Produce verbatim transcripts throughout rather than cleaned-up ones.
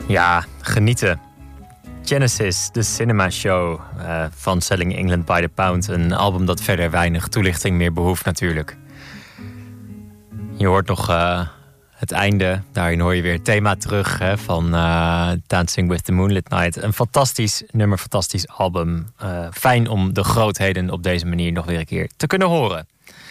Ja, genieten. Genesis, de cinema show uh, van Selling England by the Pound. Een album dat verder weinig toelichting meer behoeft natuurlijk. Je hoort nog uh, het einde. Daarin hoor je weer het thema terug hè, van uh, Dancing with the Moonlit Night. Een fantastisch nummer, fantastisch album. Uh, fijn om de grootheden op deze manier nog weer een keer te kunnen horen.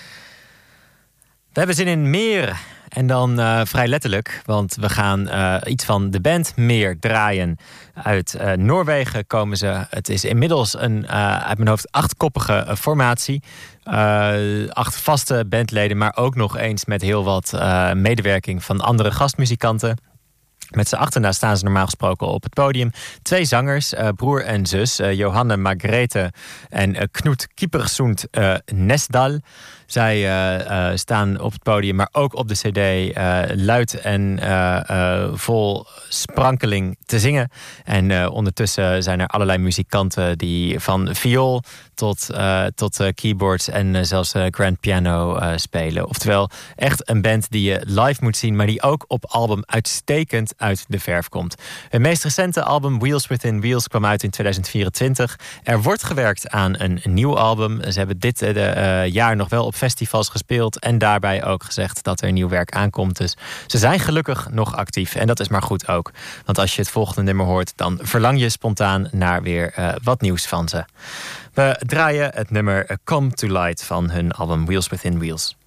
We hebben zin in meer. En dan uh, vrij letterlijk, want we gaan uh, iets van de band Meer draaien. Uit uh, Noorwegen komen ze. Het is inmiddels een, uh, uit mijn hoofd, achtkoppige uh, formatie. Uh, acht vaste bandleden, maar ook nog eens met heel wat uh, medewerking van andere gastmuzikanten. Met z'n achterna staan ze normaal gesproken op het podium. Twee zangers, uh, broer en zus, uh, Johanne Margrethe en uh, Knut Kiepersund uh, Nesdal. Zij uh, uh, staan op het podium, maar ook op de cd uh, luid en uh, uh, vol sprankeling te zingen. En uh, ondertussen zijn er allerlei muzikanten die van viool tot, uh, tot uh, keyboards en uh, zelfs uh, grand piano uh, spelen. Oftewel echt een band die je live moet zien, maar die ook op album uitstekend uit de verf komt. Hun meest recente album Wheels Within Wheels kwam uit in tweeduizend vierentwintig. Er wordt gewerkt aan een nieuw album. Ze hebben dit uh, de, uh, jaar nog wel op festivals gespeeld en daarbij ook gezegd dat er nieuw werk aankomt. Dus ze zijn gelukkig nog actief en dat is maar goed ook. Want als je het volgende nummer hoort, dan verlang je spontaan naar weer uh, wat nieuws van ze. We draaien het nummer Come to Light van hun album Wheels Within Wheels.